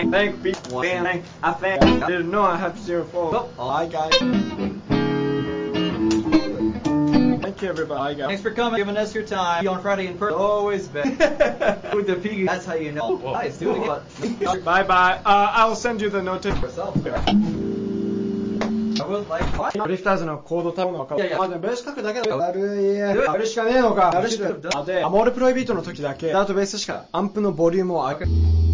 Thank people. I didn't know I had to zero fold. Hi guys. Thank you everybody. Thanks for coming, giving us your time. On Friday in person, always been. With the piggy, that's how you know. Nice, do it again. Bye bye. I'll send you the notice. I will like what? ドリフターズのコードタウンが分かる。 いやいやまあでもベース書くだけだよ。やるしかねえのか。やるしか。で、アモールプロイビートの時だけ、ダートベースしかアンプのボリュームを上げ